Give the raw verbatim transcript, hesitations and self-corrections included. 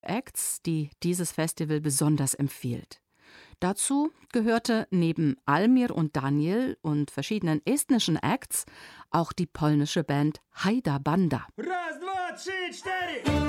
Acts, die dieses Festival besonders empfiehlt. Dazu gehörte neben Almir und Daniel und verschiedenen estnischen Acts auch die polnische Band Haida Banda. Раз, два, три, четыре.